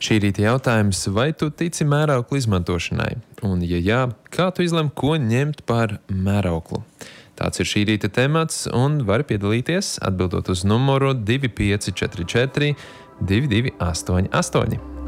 Šī rīta jautājums, vai tu tici mērauklu izmantošanai? Un, ja jā, kā tu izlem, ko ņemt par mērauklu? Tāds ir šī rīta temats, un vari piedalīties atbildot uz numuru 2544 2288.